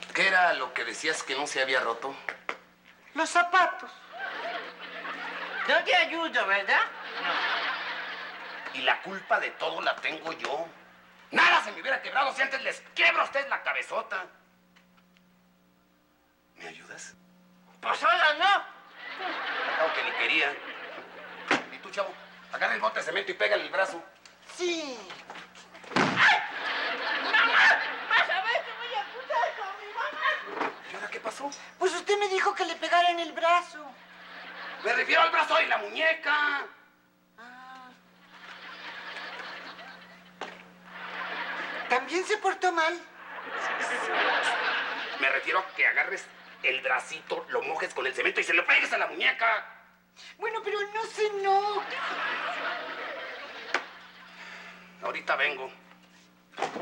¿Qué era lo que decías que no se había roto? Los zapatos. No te ayudo, ¿verdad? Y la culpa de todo la tengo yo. Nada se me hubiera quebrado si antes les quiebro a ustedes la cabezota. ¿Me ayudas? Pues ahora no. Claro que ni quería. Y tú, chavo, agarra el bote de cemento y pégale el brazo. Sí. ¡Mamá! ¡Vas a ver que voy a putar con mi mamá! ¿Y ahora qué pasó? Pues usted me dijo que le pegara en el brazo. Me refiero al brazo y la muñeca. Ah. ¿También se portó mal? Me refiero a que agarres el bracito, lo mojes con el cemento y se lo pegues a la muñeca. Bueno, pero no se enoje. Ahorita vengo.